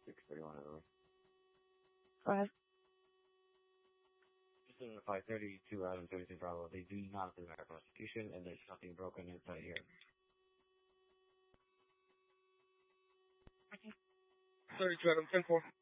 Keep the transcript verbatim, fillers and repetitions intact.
six thirty-one Illinois. Go ahead. Just in the five thirty-two Adam thirty-two Bravo, they do not deny prosecution, and there's nothing broken inside here. thirty-two Adam ten four.